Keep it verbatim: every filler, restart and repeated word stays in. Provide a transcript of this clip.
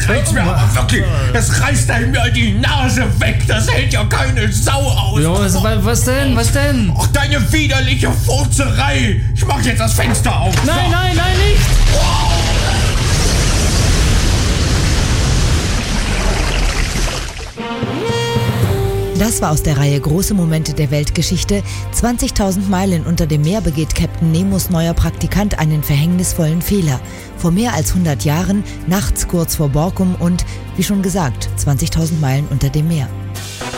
reicht's mir aber wirklich. Das reißt einem ja die Nase weg. Das hält ja keine Sau aus. Ja, was, was denn? Was denn? Ach, deine widerliche Furzerei. Ich mach jetzt das Fenster auf. Nein, so. nein, nein, nicht. Das war aus der Reihe Große Momente der Weltgeschichte. zwanzigtausend Meilen unter dem Meer begeht Captain Nemos neuer Praktikant einen verhängnisvollen Fehler. Vor mehr als hundert Jahren, nachts kurz vor Borkum und, wie schon gesagt, zwanzigtausend Meilen unter dem Meer.